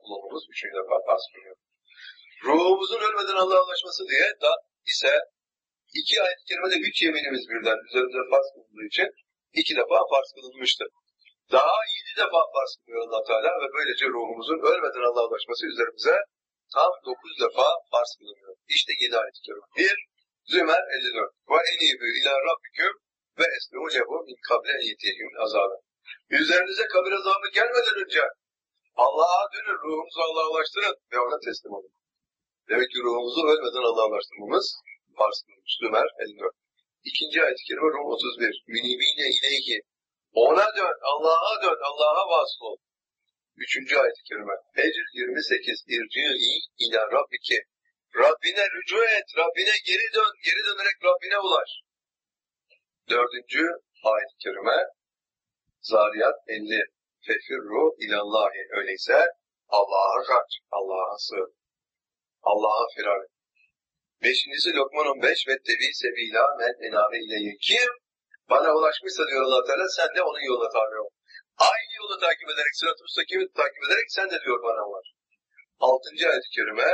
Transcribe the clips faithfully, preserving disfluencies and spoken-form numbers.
kullanmamız üçüncü defa farz kılınıyor. Ruhumuzun ölmeden Allah'a ulaşması diye da ise iki ayet-i kerimede üç yeminimiz birden üzerimize farz kılındığı için iki defa farz kılınmıştı. Daha yedi defa farz kılıyor Allah Teala ve böylece ruhumuzun ölmeden Allah'a ulaşması üzerimize tam dokuz defa farz kılınıyor. İşte yedi ayet-i kerime. bir. Zümer elli dört. Ve enîbû ilâ rabbiküm ve esbihû lehu min kable en yetiyehum azâbe. Üzerinize kabir azabı gelmeden önce Allah'a dönün, ruhumuzu Allah'a ulaştırın ve ona teslim olun. Demek ki ruhumuzu ölmeden Allah'a ulaştırmamız farz kılınmış. Zümer elli dört. İkinci ayet-i kerime Rum otuz bir. Münibîne ileyhi. Ona dön, Allah'a dön, Allah'a vasıl ol. Üçüncü ayet-i kerime. Hecr yirmi sekiz. İrci'i ilâ rabbiki. Rabbine rücu et, Rabbine geri dön, geri dönerek Rabbine ulaş. Dördüncü ayet-i kerime. Zariyat elli. Fefirru ilallahi. Öyleyse Allah'a kaç, Allah'a sığın. Allah'a firar et. Beşincisi Lokman on beş. Ve tebi sebila men enâbe ileyhi. Kim bana ulaşmışsa diyor Allah Teala, sen de onun yoluna tabi ol. Aynı yolu takip ederek, sırat-ı müstakimi takip ederek sen de diyor bana var. Altıncı ayet-i kerime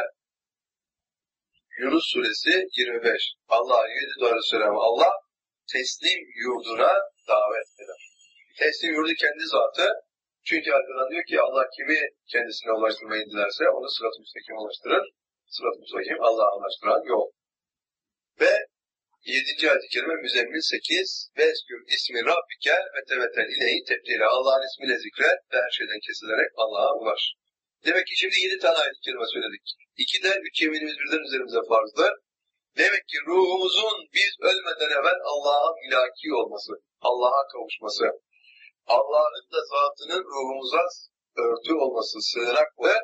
Yunus suresi yirmi beş. Allah yedi doğru söyleme. Allah teslim yurduna davet eder. Teslim yurdu kendi zatı. Çünkü arkadan diyor ki Allah kimi kendisine ulaştırmayı dilerse onu sırat-ı müstakime ulaştırır. Sırat-ı müstakim Allah'a ulaştıran yol. Ve yedinci ayet-i kerime Müzzemmil sekiz. Ve eskür ismi Rabbike ve tevetel ileyhi tebdile. Allah'ın ismiyle zikret ve her şeyden kesilerek Allah'a ulaş. Demek ki şimdi yedi tane ayet-i kerime söyledik. İkiden üç yeminimiz birden üzerimize farzdı. Demek ki ruhumuzun biz ölmeden evvel Allah'a milaki olması, Allah'a kavuşması, Allah'ın da zatının ruhumuza örtü olması, sığınak ve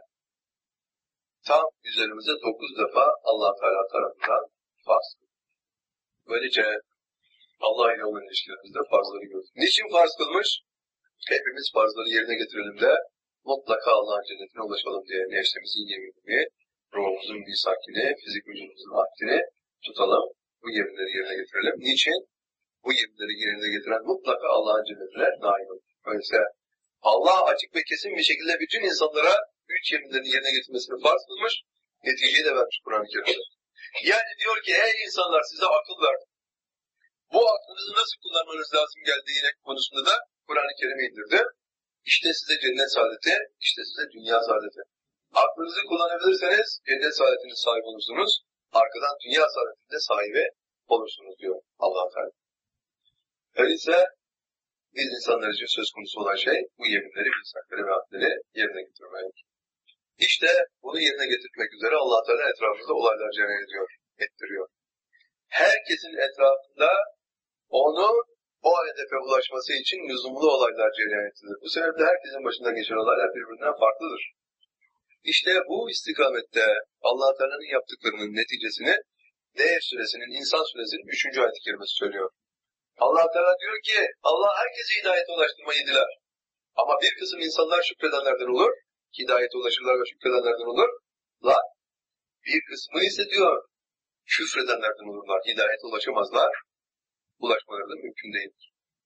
tam üzerimize dokuz defa Allah Teala tarafından farz. Böylece Allah ile olan ilişkilerimizde farzları gördük. Niçin farz kılmış? Hepimiz farzları yerine getirelim de mutlaka Allah'ın cennetine ulaşalım diye nefsimizin yeminini, ruhumuzun misakini, fizik vücudumuzun ahdini tutalım. Bu yeminleri yerine getirelim. Niçin? Bu yeminleri yerine getiren mutlaka Allah'ın cennetine nail olur. Öyleyse Allah açık ve kesin bir şekilde bütün insanlara üç yeminlerini yerine getirmesini farz kılmış, neticeyi de vermiş Kur'an-ı Kerim'de. Yani diyor ki ey insanlar size akıl verdim. Bu aklınızı nasıl kullanmanız lazım geldiğine konusunda da Kur'an-ı Kerim'i indirdi. İşte size cennet saadeti, işte size dünya saadeti. Aklınızı kullanabilirseniz cennet saadetinin sahibi olursunuz. Arkadan dünya saadetinde sahibi olursunuz diyor Allah-u Teala. Öyleyse biz insanlar için söz konusu olan şey bu yeminleri, misakları ve ahdleri yerine getirmek. İşte bunu yerine getirmek üzere Allah Teala etrafında olaylar cereyan ediyor, ettiriyor. Herkesin etrafında onun o hedefe ulaşması için lüzumlu olaylar cereyan edilir. Bu sebeple herkesin başından geçen olaylar birbirinden farklıdır. İşte bu istikamette Allah Teala'nın yaptıklarının neticesini Nehir suresinin, İnsan suresinin üçüncü ayet-i kerimesi söylüyor. Allah Teala diyor ki Allah herkese hidayete ulaştırmayı diler. Ama bir kısım insanlar şükredenlerden olur, hidayete ulaşırlar ve şükredenlerden olur. La, bir kısmı ise diyor küfredenlerden olurlar, hidayete ulaşamazlar, ulaşmaları da mümkün değildir.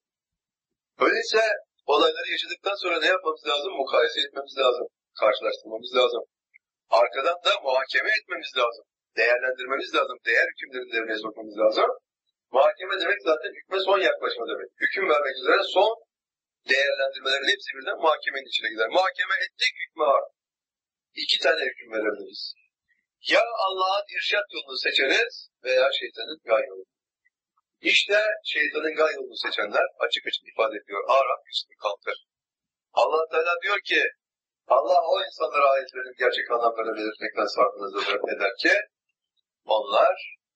Öyleyse olayları yaşadıktan sonra ne yapmamız lazım? Mukayese etmemiz lazım, karşılaştırmamız lazım. Arkadan da muhakeme etmemiz lazım, değerlendirmemiz lazım, değer hükümlerini devreye sokmamız lazım. Muhakeme demek zaten hükme son yaklaşma demek. Hüküm vermek üzere son değerlendirmelerin hepsi birden muhakemenin içine gider. Muhakeme ettik, hükmü var. İki tane hüküm verebiliriz. Ya Allah'ın irşat yolunu seçeriz veya şeytanın gay yolunu. İşte şeytanın gay yolunu seçenler açık açık ifade ediyor. Araf yüz kırk altı. Allah Teala diyor ki Allah o insanlara ayetlerin gerçek anlamlarını belirtmekten sarfınızı eder ki onlar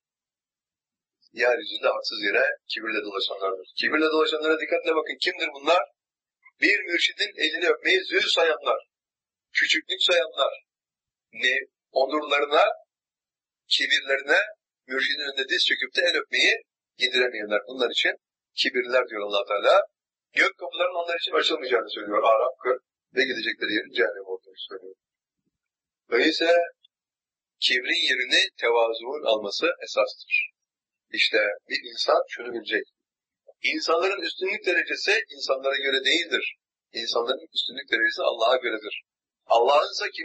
yeryüzünde haksız yere kibirle dolaşanlardır. Kibirle dolaşanlara dikkatle bakın. Kimdir bunlar? Bir mürşidin elini öpmeyi züğ sayanlar, küçüklük sayanlar, ne, onurlarına, kibirlerine, mürşidin önünde diz çöküp de el öpmeyi yediremeyenler. Bunlar için kibirliler diyor Allah Teala. Gök kapılarının onlar için açılmayacağını söylüyor Araf kırk ve gidecekleri yerin cehennem olduğunu söylüyor. Öyleyse kibrin yerini tevazuun alması esastır. İşte bir insan şunu bilecek. İnsanların üstünlük derecesi insanlara göre değildir. İnsanların üstünlük derecesi Allah'a göredir. Allah'ınsa kim